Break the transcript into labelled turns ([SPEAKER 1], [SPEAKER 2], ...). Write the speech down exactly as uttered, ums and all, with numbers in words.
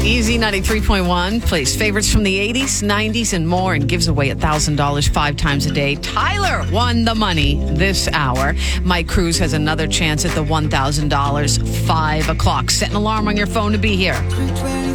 [SPEAKER 1] Easy ninety-three point one plays favorites from the eighties, nineties, and more and gives away one thousand dollars five times a day. Tyler won the money this hour. Mike Cruz has another chance at the one thousand dollars five o'clock. Set an alarm on your phone to be here.